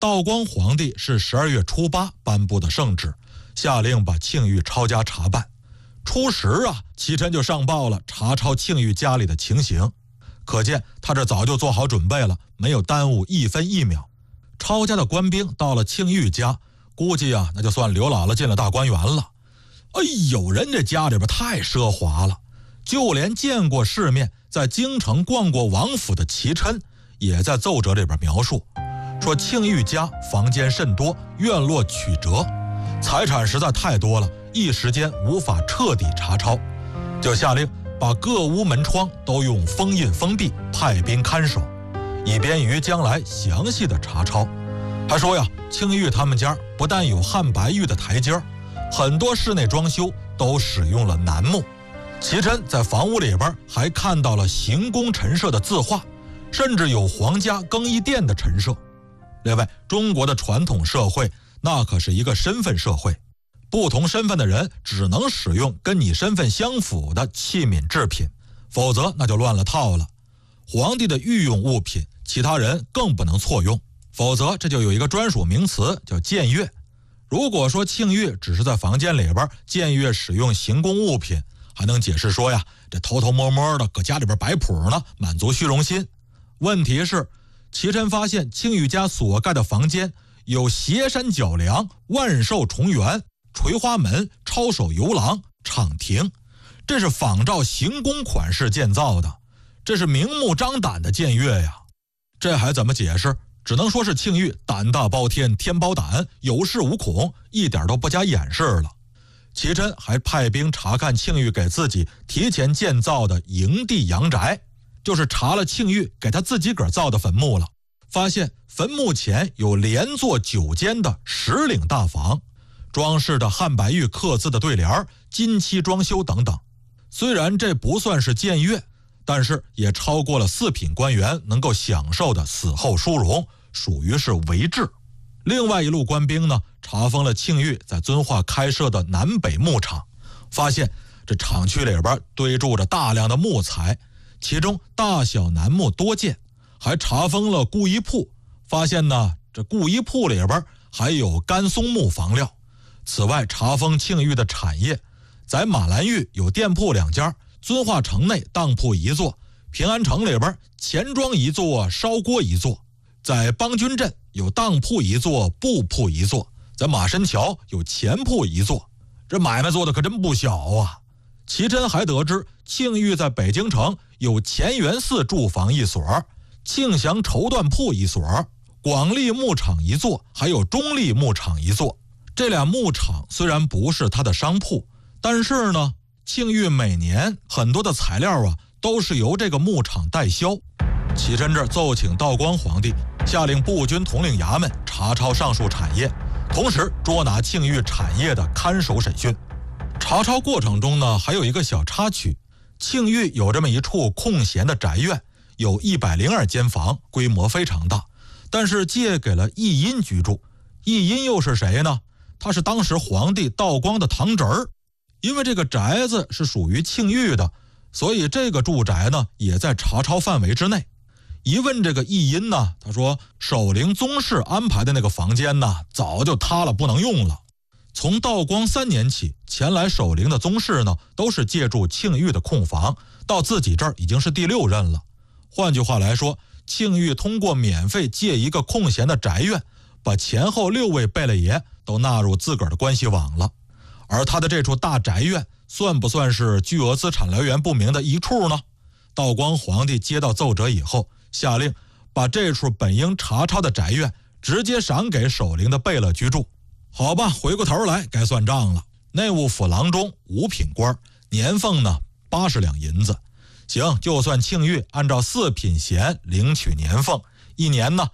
道光皇帝是12月初8颁布的圣旨，下令把庆玉抄家查办。初10啊，齐琛就上报了查抄庆玉家里的情形，可见他这早就做好准备了，没有耽误一分一秒。抄家的官兵到了庆玉家，估计啊，那就算刘姥姥进了大观园了。哎呦，人这家里边太奢华了，就连见过世面，在京城逛过王府的齐琛，也在奏折里边描述，说庆玉家房间甚多，院落曲折，财产实在太多了，一时间无法彻底查抄，就下令把各屋门窗都用封印封闭，派兵看守，以便于将来详细的查抄。还说呀，庆玉他们家不但有汉白玉的台阶，很多室内装修都使用了楠木。齐琛在房屋里边还看到了行宫陈设的字画，甚至有皇家更衣殿的陈设。另外，中国的传统社会那可是一个身份社会，不同身份的人只能使用跟你身份相符的器皿制品，否则那就乱了套了。皇帝的御用物品，其他人更不能错用，否则这就有一个专属名词叫僭越。如果说庆玉只是在房间里边僭越使用行宫物品，还能解释说呀，这偷偷摸摸的搁家里边摆谱呢，满足虚荣心。问题是，齐琛发现庆玉家所盖的房间有斜山角梁、万寿重圆、垂花门、抄手游廊、敞庭，这是仿照行宫款式建造的，这是明目张胆的僭越呀。这还怎么解释？只能说是庆玉胆大包天，天包胆，有恃无恐，一点都不加掩饰了。齐琛还派兵查看庆玉给自己提前建造的营地阳宅，就是查了庆玉给他自己个儿造的坟墓了，发现坟墓前有连坐9间的10领大房，装饰的汉白玉刻字的对联，金漆装修等等。虽然这不算是僭越，但是也超过了4品官员能够享受的死后殊荣，属于是违制。另外一路官兵呢，查封了庆玉在遵化开设的南北牧场，发现这厂区里边堆筑着大量的木材，其中大小楠木多见，还查封了顾衣铺，发现呢，这顾衣铺里边还有干松木房料。此外，查封庆玉的产业，在马兰峪有店铺2家，遵化城内当铺1座，平安城里边钱庄1座，烧锅1座，在邦军镇有当铺1座，布铺1座，在马申桥有钱铺1座，这买卖做的可真不小啊。齐琛还得知，庆玉在北京城有乾元寺住房1所，庆祥绸缎铺1所，广利牧场1座，还有中利牧场1座。这俩牧场虽然不是他的商铺，但是呢，庆玉每年很多的材料啊都是由这个牧场代销。齐琛这奏请道光皇帝下令步军统领衙门查抄上述产业，同时捉拿庆玉产业的看守审讯。查抄过程中呢，还有一个小插曲，庆玉有这么一处空闲的宅院，有102间房，规模非常大，但是借给了奕胤居住。奕胤又是谁呢？他是当时皇帝道光的堂侄儿。因为这个宅子是属于庆玉的，所以这个住宅呢也在查抄范围之内。一问这个奕胤呢，他说守陵宗室安排的那个房间呢早就塌了，不能用了。从道光3年起，前来守陵的宗室呢都是借助庆玉的空房，到自己这儿已经是第6任了。换句话来说，庆玉通过免费借一个空闲的宅院，把前后6位贝勒爷都纳入自个儿的关系网了。而他的这处大宅院算不算是巨额资产来源不明的一处呢？道光皇帝接到奏折以后，下令把这处本应查抄的宅院直接赏给守陵的贝勒居住。好吧，回过头来该算账了。内务府郎中5品官，年俸呢80两银子。行，就算庆玉按照4品衔领取年俸，一年呢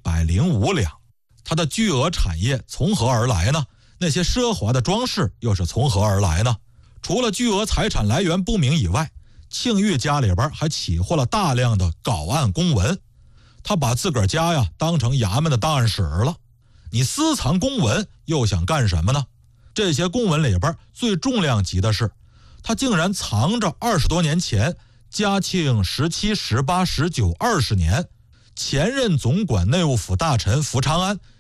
105两。他的巨额产业从何而来呢？那些奢华的装饰又是从何而来呢？除了巨额财产来源不明以外，庆玉家里边还起获了大量的稿案公文。他把自个儿家呀当成衙门的档案室了。你私藏公文又想干什么呢？这些公文里边最重量级的是，他竟然藏着20多年前嘉庆17、18、19、20年前任总管内务府大臣福长安